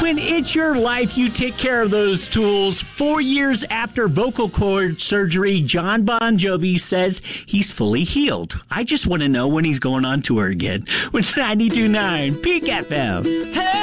When it's your life, you take care of those tools. 4 years after vocal cord surgery, John Bon Jovi says he's fully healed. I just want to know when he's going on tour again. With 92.9 Peak FM. Hey!